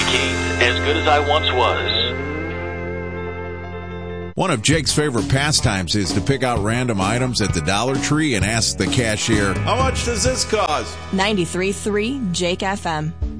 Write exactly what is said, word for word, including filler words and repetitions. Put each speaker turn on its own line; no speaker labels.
Keith, as good as I once was.
One of Jake's favorite pastimes is to pick out random items at the Dollar Tree and ask the cashier, how much does this cost?
ninety-three point three Jake F M.